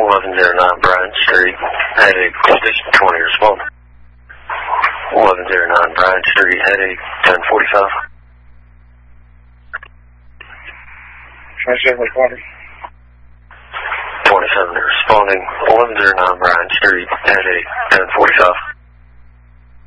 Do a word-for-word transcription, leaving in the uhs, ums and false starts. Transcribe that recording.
eleven oh nine Bryant Street, headache, station twenty, respond. eleven oh nine Bryant Street, headache, ten forty-five. twenty-seven twenty. twenty-seven responding, eleven oh nine Bryant Street, headache, ten forty-five.